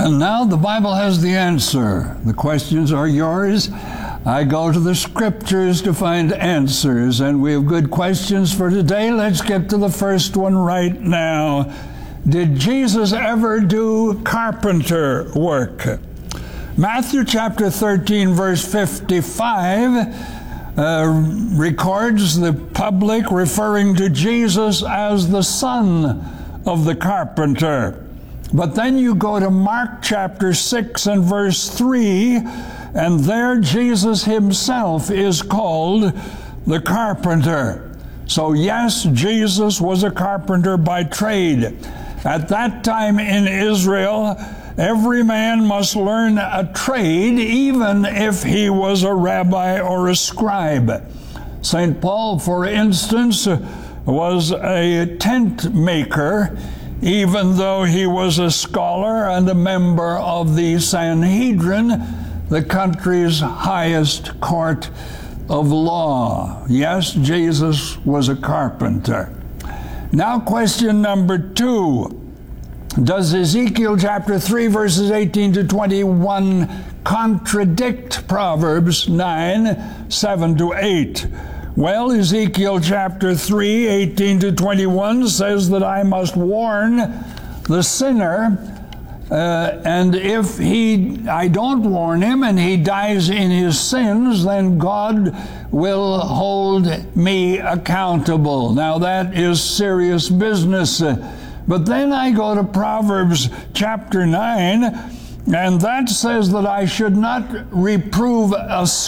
And now the Bible has the answer. The questions are yours. I go to the scriptures to find answers, and we have good questions for today. Let's get to the first one right now. Did Jesus ever do carpenter work? Matthew chapter 13, verse 55 records the public referring to Jesus as the son of the carpenter. But then you go to Mark chapter 6 and verse 3, and there Jesus himself is called the carpenter. So yes, Jesus was a carpenter by trade. At that time in Israel, every man must learn a trade, even if he was a rabbi or a scribe. St. Paul, for instance, was a tent maker, even though he was a scholar and a member of the Sanhedrin, the country's highest court of law. Yes, Jesus was a carpenter. Now, question number 2. Does Ezekiel chapter 3, verses 18 to 21 contradict Proverbs 9, 7 to 8? Well, Ezekiel chapter 3, 18 to 21 says that I must warn the sinner, and if I don't warn him and he dies in his sins, then God will hold me accountable. Now that is serious business. But then I go to Proverbs chapter 9, and that says that I should not reprove a